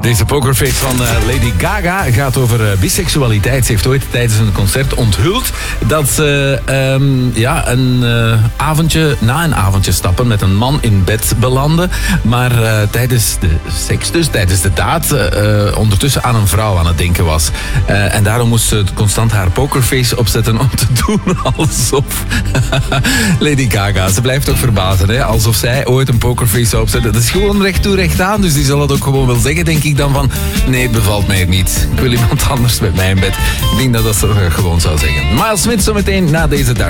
Deze pokerface van Lady Gaga gaat over biseksualiteit. Ze heeft ooit tijdens een concert onthuld dat ze na een avondje stappen met een man in bed belanden. Maar tijdens de seks, dus tijdens de daad, ondertussen aan een vrouw aan het denken was. En daarom moest ze constant haar pokerface opzetten om te doen alsof... Lady Gaga, ze blijft toch verbazen, hè? Alsof zij ooit een pokerface zou opzetten. Dat is gewoon recht toe, recht aan, dus die zal het ook gewoon wel zeggen, denk ik dan van, nee, het bevalt mij niet. Ik wil iemand anders met mij in bed. Ik denk dat ze gewoon zou zeggen. Miles Smith zometeen na deze dag.